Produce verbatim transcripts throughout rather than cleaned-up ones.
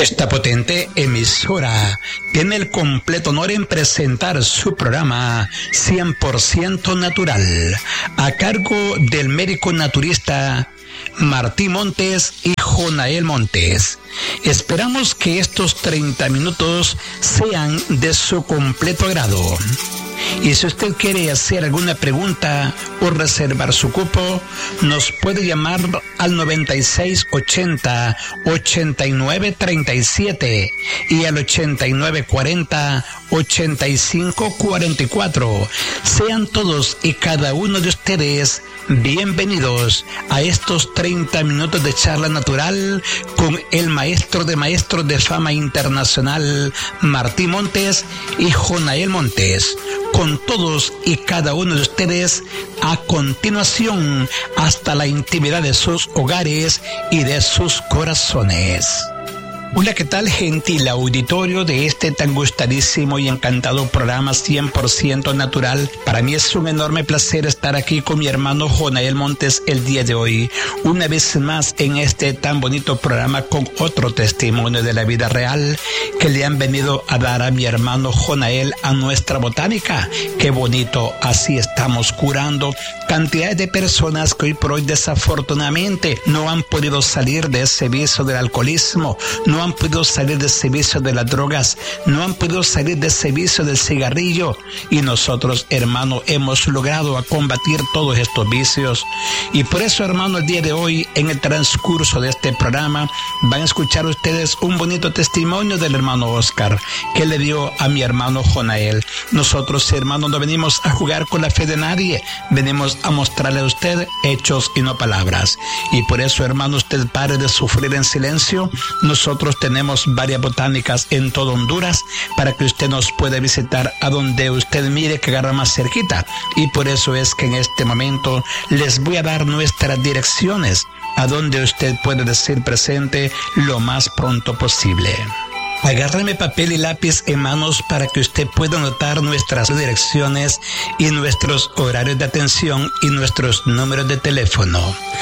Esta potente emisora tiene el completo honor en presentar su programa cien por ciento Natural, a cargo del médico naturista Martín Montes y Jonael Montes. Esperamos que estos treinta minutos sean de su completo agrado. Y si usted quiere hacer alguna pregunta o reservar su cupo, nos puede llamar al noventa y seis ochenta ochenta y nueve treinta y siete y al ochenta y nueve cuarenta ochenta y cinco cuarenta y cuatro. Sean todos y cada uno de ustedes bienvenidos a estos treinta minutos de charla natural con el maestro de maestros de fama internacional, Martín Montes y Jonael Montes. Con todos y cada uno de ustedes a continuación hasta la intimidad de sus hogares y de sus corazones. Hola, ¿qué tal, gentil auditorio de este tan gustadísimo y encantado programa cien por ciento Natural? Para mí es un enorme placer estar aquí con mi hermano Jonael Montes el día de hoy, una vez más en este tan bonito programa con otro testimonio de la vida real que le han venido a dar a mi hermano Jonael a nuestra botánica. Qué bonito, así estamos curando cantidades de personas que hoy por hoy desafortunadamente no han podido salir de ese vicio del alcoholismo, no han podido salir de ese vicio de las drogas, no han podido salir de ese vicio del cigarrillo, y nosotros, hermano, hemos logrado a combatir todos estos vicios. Y por eso, hermano, el día de hoy, en el transcurso de este programa, van a escuchar ustedes un bonito testimonio del hermano Oscar, que le dio a mi hermano Jonael. Nosotros, hermano, no venimos a jugar con la fe de nadie, venimos a mostrarle a usted hechos y no palabras. Y por eso, hermano, usted pare de sufrir en silencio. Nosotros tenemos varias botánicas en todo Honduras para que usted nos pueda visitar a donde usted mire que agarra más cerquita. Y por eso es que en este momento les voy a dar nuestras direcciones a donde usted puede decir presente lo más pronto posible. Agárreme papel y lápiz en manos para que usted pueda anotar nuestras direcciones y nuestros horarios de atención y nuestros números de teléfono.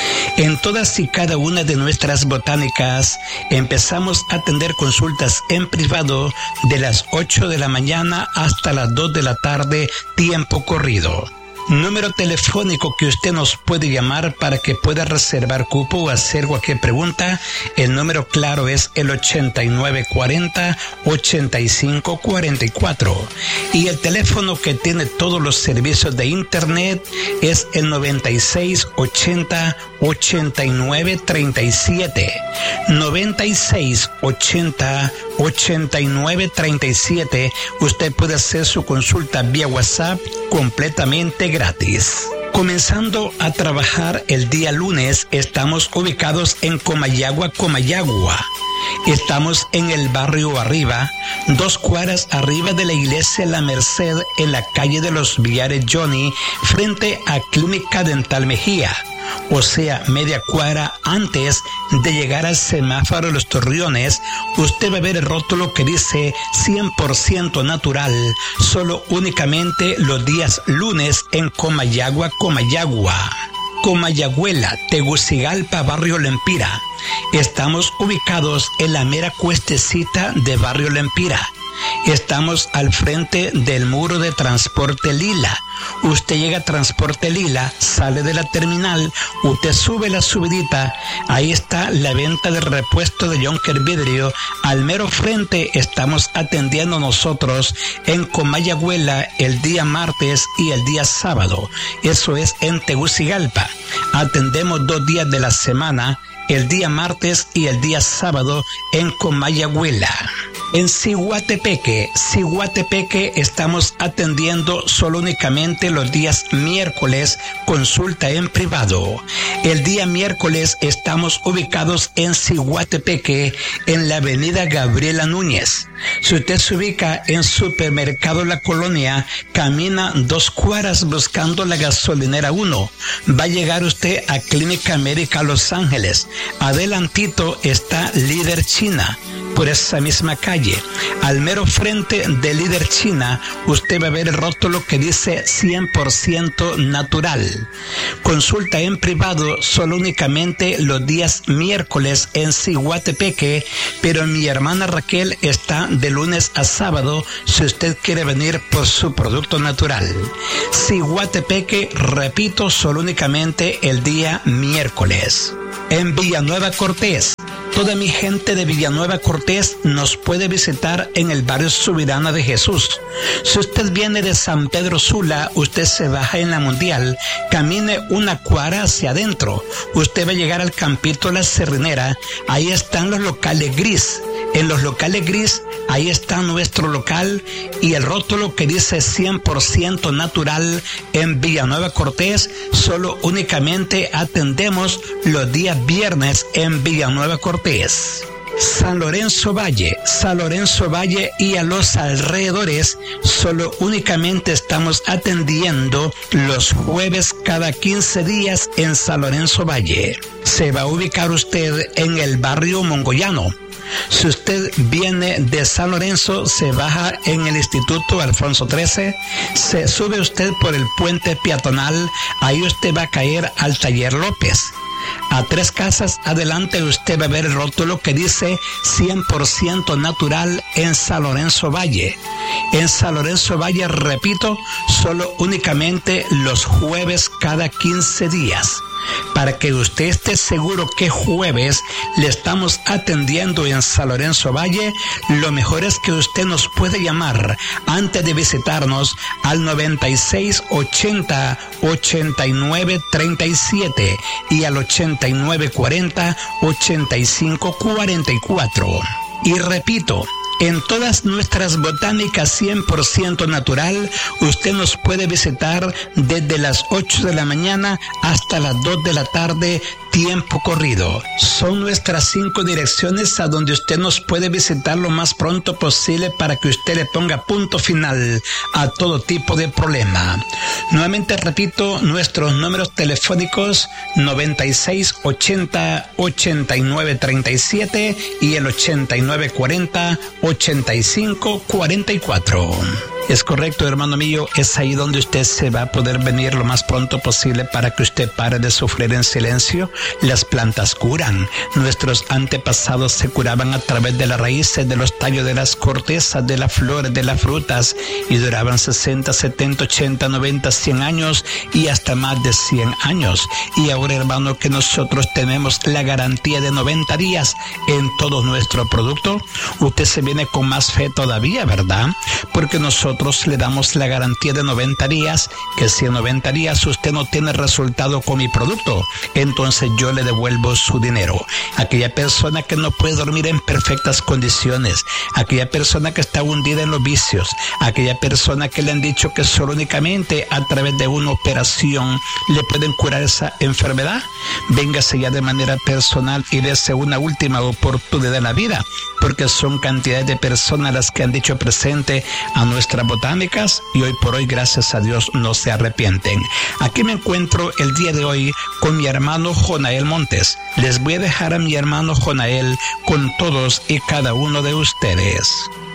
En todas y cada una de nuestras botánicas empezamos a atender consultas en privado de las ocho de la mañana hasta las dos de la tarde, tiempo corrido. Número telefónico que usted nos puede llamar para que pueda reservar cupo o hacer cualquier pregunta. El número claro es el ochenta y nueve cuarenta ochenta y cinco cuarenta y cuatro. Y el teléfono que tiene todos los servicios de internet es el noventa y seis ochenta ochenta y nueve treinta y siete. noventa y seis ochenta ochenta y nueve treinta y siete. Usted puede hacer su consulta vía WhatsApp completamente gratis. Comenzando a trabajar el día lunes, estamos ubicados en Comayagua, Comayagua. Estamos en el barrio Arriba, dos cuadras arriba de la iglesia La Merced, en la calle de los Villares Johnny, frente a Clínica Dental Mejía. O sea, media cuadra antes de llegar al semáforo de los Torreones, usted va a ver el rótulo que dice cien por ciento natural, solo únicamente los días lunes en Comayagua, Comayagua. Comayagüela, Tegucigalpa, barrio Lempira. Estamos ubicados en la mera cuestecita de barrio Lempira. Estamos al frente del muro de Transporte Lila. Usted llega a Transporte Lila, sale de la terminal, usted sube la subidita, ahí está la venta de repuesto de Jonker Vidrio. Al mero frente estamos atendiendo nosotros en Comayagüela el día martes y el día sábado. Eso es en Tegucigalpa. Atendemos dos días de la semana, el día martes y el día sábado en Comayagüela. En Ciguatepeque, Ciguatepeque estamos atendiendo solo únicamente los días miércoles, consulta en privado. El día miércoles estamos ubicados en Ciguatepeque, en la avenida Gabriela Núñez. Si usted se ubica en Supermercado La Colonia, camina dos cuadras buscando la gasolinera uno. Va a llegar usted a Clínica América Los Ángeles. Adelantito está Líder China. Por esa misma calle Valle. Al mero frente del Líder China, usted va a ver el rótulo que dice cien por ciento natural. Consulta en privado solo únicamente los días miércoles en Ciguatepeque, pero mi hermana Raquel está de lunes a sábado si usted quiere venir por su producto natural. Ciguatepeque, repito, solo únicamente el día miércoles. En Villanueva Cortés, toda mi gente de Villanueva Cortés nos puede visitar en el barrio Subirana de Jesús. Si usted viene de San Pedro Sula, usted se baja en la Mundial, camine una cuadra hacia adentro. Usted va a llegar al Campito La Cerrinera, ahí están los locales gris. En los locales gris, ahí está nuestro local y el rótulo que dice cien por ciento natural en Villanueva Cortés. Solo únicamente atendemos los días viernes en Villanueva Cortés. San Lorenzo Valle, San Lorenzo Valle y a los alrededores, solo únicamente estamos atendiendo los jueves cada quince días en San Lorenzo Valle. Se va a ubicar usted en el barrio Mongoyano. Si usted viene de San Lorenzo, se baja en el Instituto Alfonso trece, se sube usted por el puente peatonal, ahí usted va a caer al Taller López. A tres casas adelante usted va a ver el rótulo que dice cien por ciento natural en San Lorenzo Valle. En San Lorenzo Valle, repito, solo únicamente los jueves cada quince días. Para que usted esté seguro que jueves le estamos atendiendo en San Lorenzo Valle, lo mejor es que usted nos puede llamar antes de visitarnos al noventa y seis ochenta ochenta y nueve treinta y siete y al ochenta y nueve cuarenta ochenta y cinco cuarenta y cuatro. Y repito, en todas nuestras botánicas cien por ciento natural, usted nos puede visitar desde las ocho de la mañana hasta las dos de la tarde, tiempo corrido. Son nuestras cinco direcciones a donde usted nos puede visitar lo más pronto posible para que usted le ponga punto final a todo tipo de problema. Nuevamente repito, nuestros números telefónicos noventa y seis ochenta ochenta y nueve treinta y siete y el ochenta y nueve cuarenta ochenta y cinco cuarenta y cuatro. Es correcto, hermano mío, es ahí donde usted se va a poder venir lo más pronto posible para que usted pare de sufrir en silencio. Las plantas curan. Nuestros antepasados se curaban a través de las raíces, de los tallos, de las cortezas, de las flores, de las frutas y duraban sesenta, setenta, ochenta, noventa, cien años y hasta más de cien años. Y ahora, hermano, que nosotros tenemos la garantía de noventa días en todo nuestro producto, usted se viene con más fe todavía, ¿verdad? Porque nosotros le damos la garantía de noventa días, que si en noventa días usted no tiene resultado con mi producto, entonces yo le devuelvo su dinero. Aquella persona que no puede dormir en perfectas condiciones, aquella persona que está hundida en los vicios, aquella persona que le han dicho que solo únicamente a través de una operación le pueden curar esa enfermedad, véngase ya de manera personal y dése una última oportunidad de la vida, porque son cantidades de personas las que han dicho presente a nuestras botánicas y hoy por hoy, gracias a Dios, no se arrepienten. Aquí me encuentro el día de hoy con mi hermano Jonael Montes. Les voy a dejar a mi hermano Jonael con todos y cada uno de ustedes.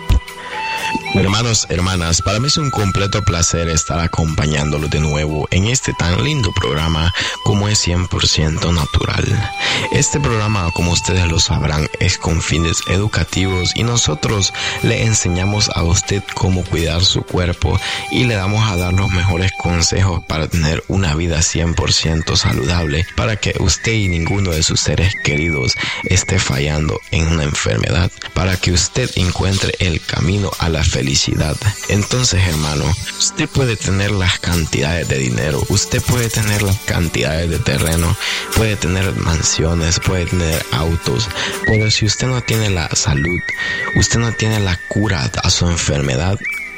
Hermanos, hermanas, para mí es un completo placer estar acompañándolos de nuevo en este tan lindo programa como es cien por ciento natural. Este programa, como ustedes lo sabrán, es con fines educativos y nosotros le enseñamos a usted cómo cuidar su cuerpo y le damos a dar los mejores consejos para tener una vida cien por ciento saludable, para que usted y ninguno de sus seres queridos esté fallando en una enfermedad, para que usted encuentre el camino a la felicidad. Entonces, hermano, usted puede tener las cantidades de dinero, usted puede tener las cantidades de terreno, puede tener mansiones, puede tener autos, pero si usted no tiene la salud, usted no tiene la cura a su enfermedad,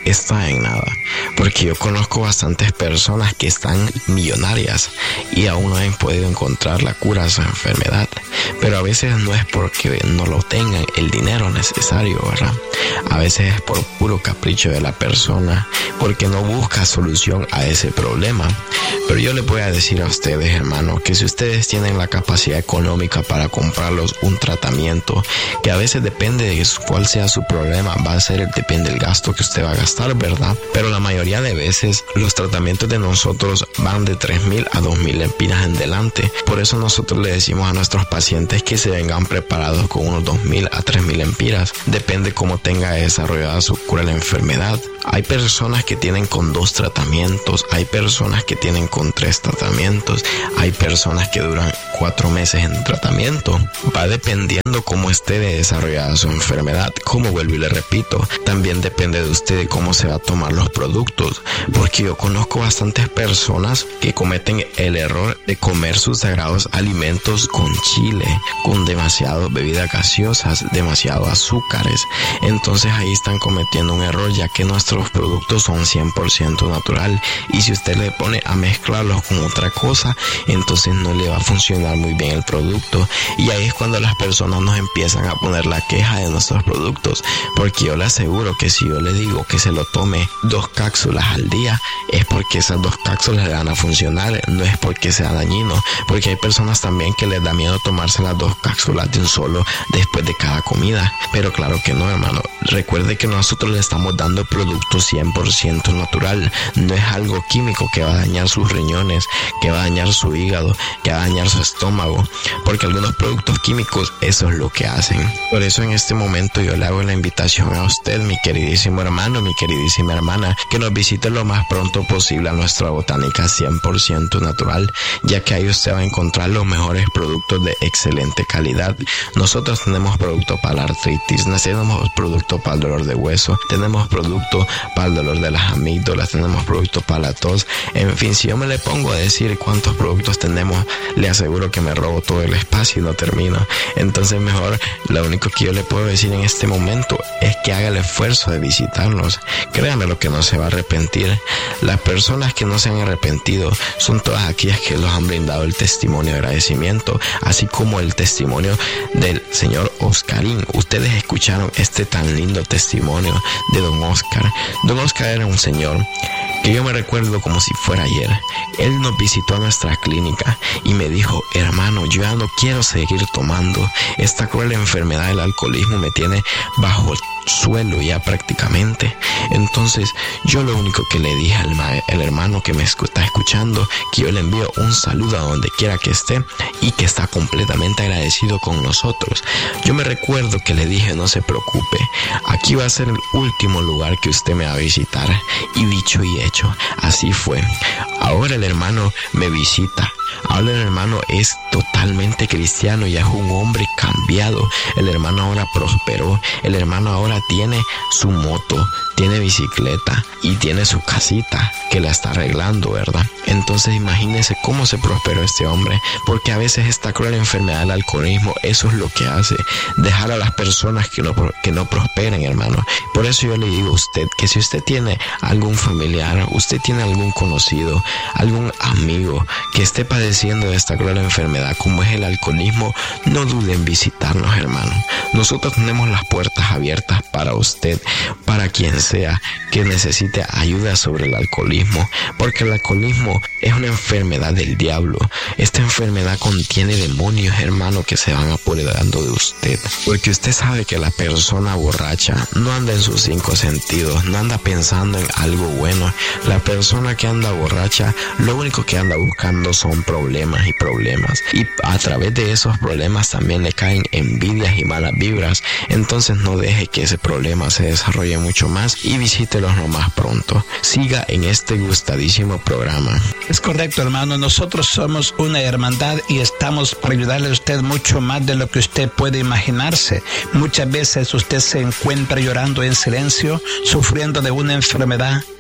está en nada, porque yo conozco bastantes personas que están millonarias y aún no han podido encontrar la cura a su enfermedad, pero a veces no es porque no lo tengan el dinero necesario, ¿verdad? A veces es por puro capricho de la persona, porque no busca solución a ese problema. Pero yo les voy a decir a ustedes, hermano, que si ustedes tienen la capacidad económica para comprarlos un tratamiento, que a veces depende de cuál sea su problema, va a ser, depende del gasto que usted va a gastar, ¿verdad? Pero la mayoría de veces los tratamientos de nosotros van de tres mil a dos mil lempiras en delante. Por eso nosotros le decimos a nuestros pacientes que se vengan preparados con unos dos mil a tres mil lempiras. Depende cómo tenga desarrollada su cura la enfermedad. Hay personas que tienen con dos tratamientos, hay personas que tienen con tres tratamientos, hay personas que duran cuatro meses en tratamiento. Va dependiendo cómo esté desarrollada su enfermedad. Como vuelvo y le repito, también depende de usted de cómo se va a tomar los productos, porque yo conozco bastantes personas que cometen el error de comer sus sagrados alimentos con chile, con demasiadas bebidas gaseosas, demasiado azúcares. Entonces ahí están cometiendo un error, ya que nuestros productos son cien por ciento natural, y si usted le pone a mezclarlos con otra cosa, entonces no le va a funcionar muy bien el producto, y ahí es cuando las personas nos empiezan a poner la queja de nuestros productos, porque yo le aseguro que si yo le digo que se lo tome dos cápsulas al día, es porque esas dos cápsulas le van a funcionar, no es porque sea dañino, porque hay personas también que les da miedo tomarse las dos cápsulas de un solo después de cada comida, pero claro que no, hermano. Recuerde que nosotros le estamos dando productos cien por ciento natural, no es algo químico que va a dañar sus riñones, que va a dañar su hígado, que va a dañar su estómago, porque algunos productos químicos eso es lo que hacen. Por eso en este momento yo le hago la invitación a usted, mi queridísimo hermano, mi queridísima hermana, que nos visite lo más pronto posible a nuestra botánica cien por ciento natural, ya que ahí usted va a encontrar los mejores productos de excelente calidad. Nosotros tenemos productos para la artritis, tenemos productos para el dolor de hueso, tenemos productos para el dolor de las amígdalas, tenemos productos para la tos. En fin, si yo me le pongo a decir cuántos productos tenemos, le aseguro que me robo todo el espacio y no termino. Entonces mejor, lo único que yo le puedo decir en este momento es que haga el esfuerzo de visitarnos. Créame lo que no se va a arrepentir. Las personas que no se han arrepentido son todas aquellas que los han brindado el testimonio de agradecimiento, así como el testimonio del señor Oscarín. Ustedes escucharon este tan lindo testimonio de don Oscar. Don Oscar era un señor que yo me recuerdo como si fuera ayer. Él nos visitó a nuestra clínica y me dijo: hermano, yo ya no quiero seguir tomando. Esta cruel enfermedad del alcoholismo me tiene bajo el suelo ya prácticamente. Entonces yo lo único que le dije al ma- el hermano que me está escuchando, que yo le envío un saludo a donde quiera que esté y que está completamente agradecido con nosotros. Yo me recuerdo que le dije: no se preocupe, aquí va a ser el último lugar que usted me va a visitar. Y dicho y hecho, así fue. Ahora el hermano me visita. Ahora el hermano es totalmente cristiano, ya es un hombre cambiado. El hermano ahora prosperó. El hermano ahora tiene su moto, tiene bicicleta y tiene su casita que la está arreglando, ¿verdad? Entonces imagínense cómo se prosperó este hombre, porque a veces esta cruel enfermedad del alcoholismo, eso es lo que hace, dejar a las personas que no, que no prosperen, hermano. Por eso yo le digo a usted que si usted tiene algún familiar, usted tiene algún conocido, algún amigo que esté padeciendo de esta cruel enfermedad como es el alcoholismo, no dude en visitarnos, hermano. Nosotros tenemos las puertas abiertas para usted, para quien sea que necesite ayuda sobre el alcoholismo, porque el alcoholismo es una enfermedad del diablo. Esta enfermedad contiene demonios, hermano, que se van apoderando de usted, porque usted sabe que la persona borracha no anda en sus cinco sentidos, no anda pensando en algo bueno. La persona que anda borracha, lo único que anda buscando son problemas y problemas, y a través de esos problemas también le caen envidias y malas vibras. Entonces no deje que ese problema se desarrolle mucho más y visítelos lo más pronto. Siga en este gustadísimo programa. Es correcto, hermano. Nosotros somos una hermandad y estamos para ayudarle a usted mucho más de lo que usted puede imaginarse. Muchas veces usted se encuentra llorando en silencio, sufriendo de una enfermedad que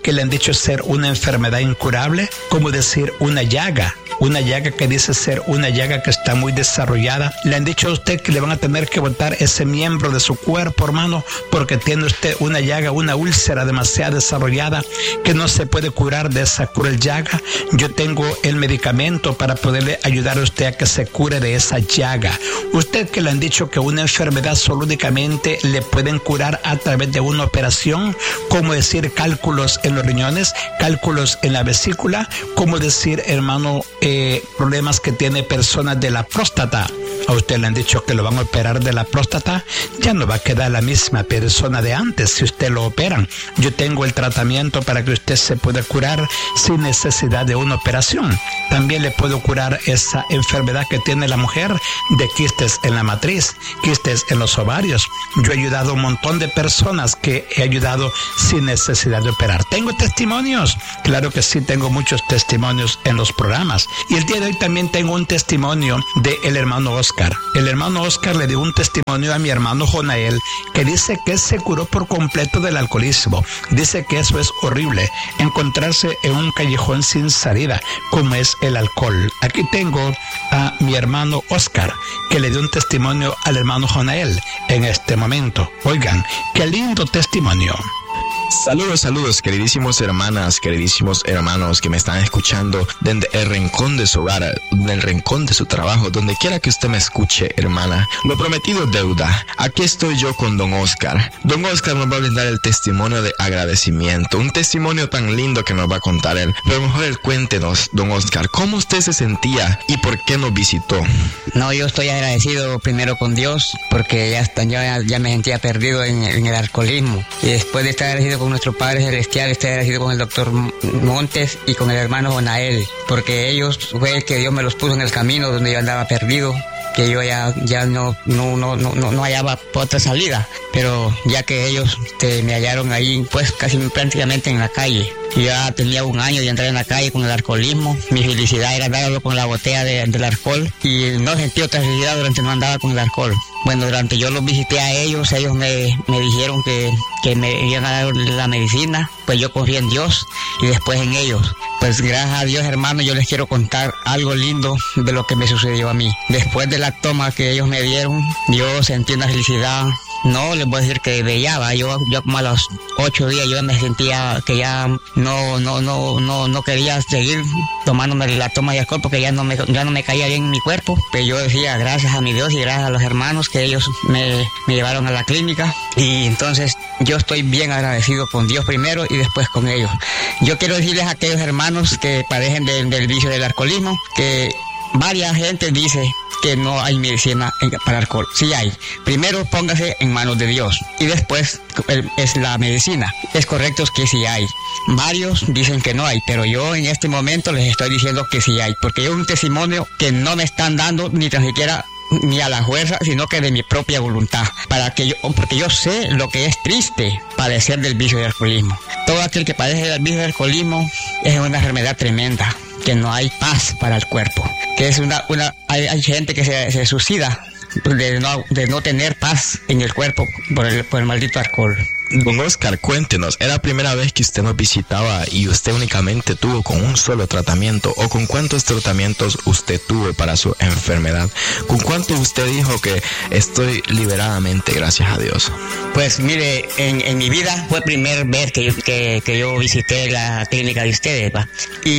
que le han dicho ser una enfermedad incurable, como decir una llaga, una llaga que dice ser una llaga que está muy desarrollada. Le han dicho a usted que le van a tener que botar ese miembro de su cuerpo, hermano, porque tiene usted una llaga, una úlcera demasiado desarrollada que no se puede curar de esa cruel llaga. Yo tengo el medicamento para poderle ayudar a usted a que se cure de esa llaga. Usted que le han dicho que una enfermedad solo únicamente le pueden curar a través de una operación, como decir cálculos en los riñones, cálculos en la vesícula, como decir, hermano, eh, problemas que tiene personas de la próstata. A usted le han dicho que lo van a operar de la próstata, ya no va a quedar la misma persona de antes si usted lo operan. Yo tengo el tratamiento para que usted se pueda curar sin necesidad de una operación. También le puedo curar esa enfermedad que tiene la mujer de quistes en la matriz, quistes en los ovarios. Yo he ayudado a un montón de personas que he ayudado sin necesidad de operar. ¿Tengo testimonios? Claro que sí, tengo muchos testimonios en los programas. Y el día de hoy también tengo un testimonio del hermano Oscar. El hermano Oscar le dio un testimonio a mi hermano Jonael que dice que se curó por completo del alcoholismo. Dice que eso es horrible, encontrarse en un callejón sin salida, como es el alcohol. Aquí tengo a mi hermano Oscar, que le dio un testimonio al hermano Jonael en este momento. Oigan, qué lindo testimonio. Saludos, saludos, queridísimos hermanas, queridísimos hermanos que me están escuchando desde el rincón de su hogar, del rincón de su trabajo, donde quiera que usted me escuche, hermana. Lo prometido es deuda. Aquí estoy yo con don Oscar. Don Oscar nos va a brindar el testimonio de agradecimiento, un testimonio tan lindo que nos va a contar él. Pero mejor él cuéntenos, don Oscar, ¿cómo usted se sentía y por qué nos visitó? No, yo estoy agradecido primero con Dios, porque ya, ya, ya me sentía perdido en, en el alcoholismo. Y después de estar agradecido con nuestro Padre Celestial, estoy agradecido con el doctor Montes y con el hermano Jonael, porque ellos fue el que Dios me los puso en el camino donde yo andaba perdido, que yo ya, ya no, no, no, no, no hallaba otra salida, pero ya que ellos este, me hallaron ahí, pues casi prácticamente en la calle. Yo ya tenía un año de entrar en la calle con el alcoholismo. Mi felicidad era darlo con la botella de, del alcohol, y no sentí otra felicidad durante no andaba con el alcohol. Bueno, durante yo los visité a ellos, ellos me, me dijeron que, que me iban a dar la medicina, pues yo confié en Dios y después en ellos. Pues gracias a Dios, hermano, yo les quiero contar algo lindo de lo que me sucedió a mí. Después de la toma que ellos me dieron, yo sentí una felicidad. No les voy a decir que brillaba, yo, yo como a los ocho días yo me sentía que ya no, no, no, no, no quería seguir tomándome la toma de alcohol porque ya no me, ya no me caía bien en mi cuerpo. Pero yo decía gracias a mi Dios y gracias a los hermanos que ellos me, me llevaron a la clínica, y entonces yo estoy bien agradecido con Dios primero y después con ellos. Yo quiero decirles a aquellos hermanos que padecen de, del vicio del alcoholismo que varias gente dice que no hay medicina para alcohol. Sí hay. Primero póngase en manos de Dios y después es la medicina. Es correcto que sí hay. Varios dicen que no hay, pero yo en este momento les estoy diciendo que sí hay, porque yo un testimonio que no me están dando ni tan siquiera ni a la fuerza, sino que de mi propia voluntad, para que yo, porque yo sé lo que es triste padecer del vicio del alcoholismo. Todo aquel que padece del vicio del alcoholismo es una enfermedad tremenda, que no hay paz para el cuerpo, que es una, una hay, hay gente que se, se suicida de no, de no tener paz en el cuerpo por el, por el maldito alcohol. Don Oscar, cuéntenos, ¿era la primera vez que usted nos visitaba y usted únicamente tuvo con un solo tratamiento, o con cuántos tratamientos usted tuvo para su enfermedad? ¿Con cuánto usted dijo que estoy liberadamente, gracias a Dios? Pues mire, en, en mi vida fue la primera vez que yo, que, que yo visité la clínica de ustedes, ¿va?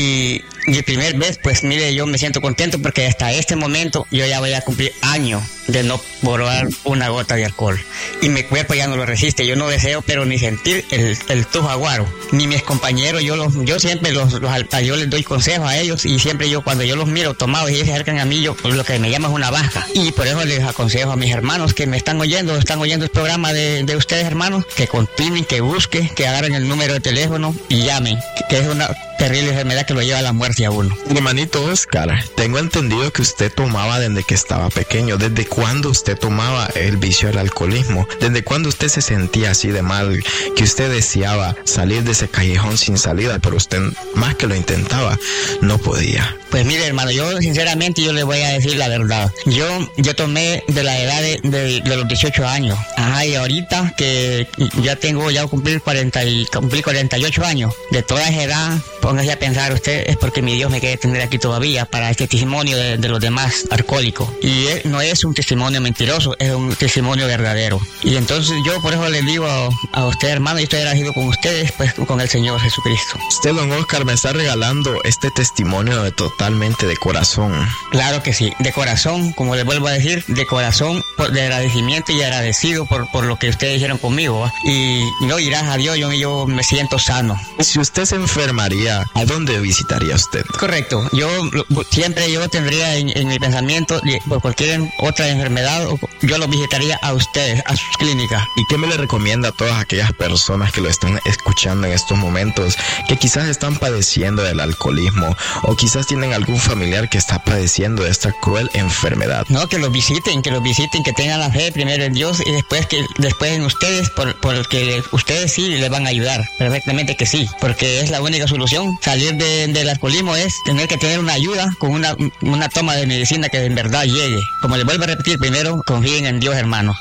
Y mi primer vez, pues mire, yo me siento contento porque hasta este momento yo ya voy a cumplir años de no probar una gota de alcohol. Y mi cuerpo ya no lo resiste. Yo no deseo, pero ni sentir el, el tufo aguaro. Ni mis compañeros, yo los, yo siempre los, los, yo les doy consejos a ellos, y siempre yo cuando yo los miro tomados y ellos se acercan a mí, yo lo que me llama es una baja. Y por eso les aconsejo a mis hermanos que me están oyendo, están oyendo el programa de, de ustedes, hermanos, que continúen, que busquen, que agarren el número de teléfono y llamen, que es una terrible enfermedad que lo lleva a la muerte a uno. Hermanito Oscar, tengo entendido que usted tomaba desde que estaba pequeño. ¿Desde cuándo usted tomaba el vicio del alcoholismo? ¿Desde cuándo usted se sentía así de mal, que usted deseaba salir de ese callejón sin salida, pero usted más que lo intentaba, no podía? Pues mire, hermano, yo sinceramente yo le voy a decir la verdad. Yo yo tomé de la edad de, de, de los dieciocho años. Ajá, y ahorita que ya tengo, ya cumplir cuarenta y cumplí cuarenta y ocho años. De toda esa edad, póngase a pensar usted, es porque mi Dios me quiere tener aquí todavía para este testimonio de, de los demás alcohólicos. Y es, no es un testimonio mentiroso, es un testimonio verdadero. Y entonces yo por eso le digo a, a usted, hermano, yo estoy agradecido con ustedes, pues con el Señor Jesucristo. Usted, don Oscar, me está regalando este testimonio de totalmente de corazón. Claro que sí, de corazón, como les vuelvo a decir, de corazón, por, de agradecimiento y agradecido por, por lo que ustedes hicieron conmigo, ¿va? Y no, y gracias a Dios yo, yo me siento sano. Si usted se enfermaría, ¿a dónde visitaría usted? Correcto, yo siempre yo tendría en, en mi pensamiento, por cualquier otra enfermedad, yo lo visitaría a ustedes, a sus clínicas. ¿Y qué me le recomienda a todas aquellas personas que lo están escuchando en estos momentos, que quizás están padeciendo del alcoholismo o quizás tienen algún familiar que está padeciendo de esta cruel enfermedad? No, que los visiten, que los visiten, que tengan la fe primero en Dios y después que después en ustedes, por, porque ustedes sí les van a ayudar, perfectamente que sí, porque es la única solución. Salir de, del alcoholismo es tener que tener una ayuda con una, una toma de medicina que en verdad llegue. Como les vuelvo a repetir, primero confíen en Dios, hermano.